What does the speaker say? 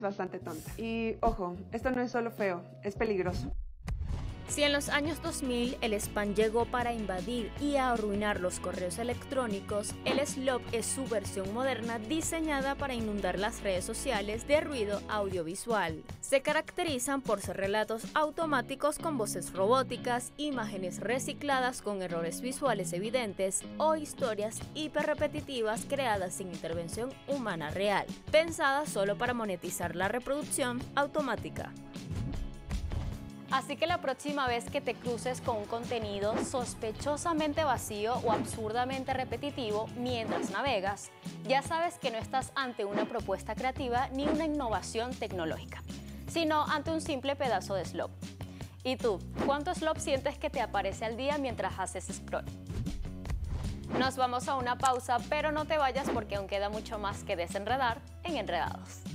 bastante tonta. Y ojo, esto no es solo feo, es peligroso. Si en los años 2000 el spam llegó para invadir y arruinar los correos electrónicos, el SLOP es su versión moderna diseñada para inundar las redes sociales de ruido audiovisual. Se caracterizan por ser relatos automáticos con voces robóticas, imágenes recicladas con errores visuales evidentes o historias hiperrepetitivas creadas sin intervención humana real, pensadas solo para monetizar la reproducción automática. Así que la próxima vez que te cruces con un contenido sospechosamente vacío o absurdamente repetitivo mientras navegas, ya sabes que no estás ante una propuesta creativa ni una innovación tecnológica, sino ante un simple pedazo de slop. ¿Y tú, cuánto slop sientes que te aparece al día mientras haces scroll? Nos vamos a una pausa, pero no te vayas porque aún queda mucho más que desenredar en Enredados.